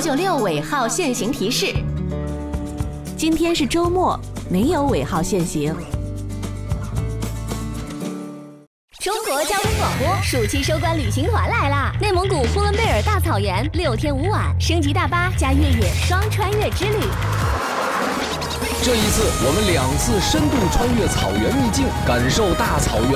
996尾号限行提示。 今天是周末，没有尾号限行。 中国交通广播暑期收官旅行团来啦！内蒙古呼伦贝尔大草原6天5晚，升级大巴加越野双穿越之旅。 这一次，我们2次深度穿越草原秘境，感受大草原